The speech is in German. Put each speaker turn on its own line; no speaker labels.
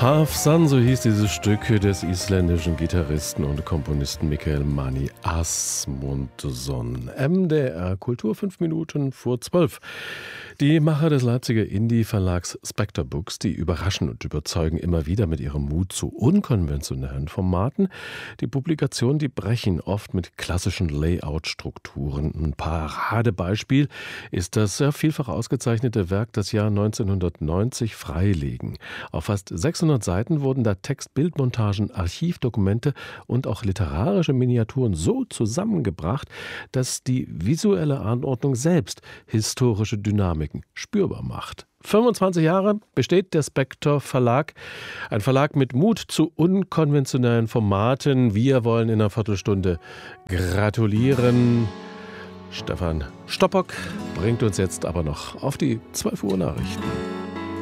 Half Sun, so hieß dieses Stück des isländischen Gitarristen und Komponisten Mikael Máni Asmundsson. MDR Kultur 5 Minuten vor 12. Die Macher des Leipziger Indie-Verlags Spectre Books, die überraschen und überzeugen immer wieder mit ihrem Mut zu unkonventionellen Formaten. Die Publikationen, die brechen oft mit klassischen Layout-Strukturen. Ein Paradebeispiel ist das sehr vielfach ausgezeichnete Werk Das Jahr 1990 Freilegen. Auf fast 600 Seiten wurden da Text, Bildmontagen, Archivdokumente und auch literarische Miniaturen so zusammengebracht, dass die visuelle Anordnung selbst historische Dynamiken spürbar macht. 25 Jahre besteht der Spectre Verlag, ein Verlag mit Mut zu unkonventionellen Formaten. Wir wollen in einer Viertelstunde gratulieren. Stefan Stoppock bringt uns jetzt aber noch auf die 12 Uhr Nachrichten.